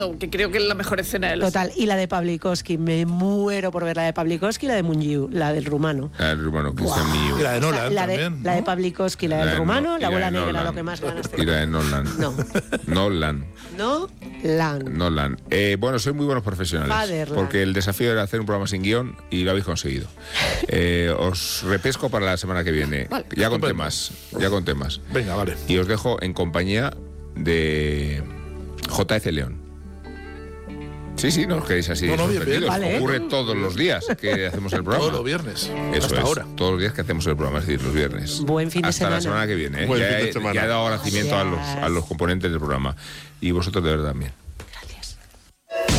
que creo que es la mejor escena de los... Total, y la de Pawlikowski, me muero por ver la de Pawlikowski y la de Mungiu, la del rumano. La del rumano, Cristian Miu. Y la de Nolan también, La de Pawlikowski, la del rumano, la abuela negra, lo que más ganas tengo. Y la de Nolan. No. Nolan. Bueno, sois muy buenos profesionales. Fatherland. Porque el desafío era hacer un programa sin guión y lo habéis conseguido. Os repesco para la semana que viene. Vale. Ya con temas. Venga, vale. Y os dejo en compañía de J.F. León. Sí, no os quedéis así No, bien, sorprendidos. vale. Ocurre todos los días que hacemos el programa. Todos los viernes. Eso hasta es, ahora. todos los días que hacemos el programa, es decir, los viernes. Buen fin de Hasta la semana. semana que viene. Buen fin de semana. Ya he dado agradecimiento a los componentes del programa. Y vosotros de verdad también.